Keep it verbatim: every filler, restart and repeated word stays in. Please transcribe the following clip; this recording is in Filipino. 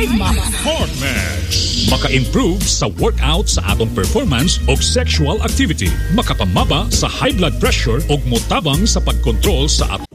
Hardmax. Hardmax. Maka-improve sa workout sa atong performance o sexual activity. Makapamaba sa high blood pressure o motabang sa pagkontrol sa atong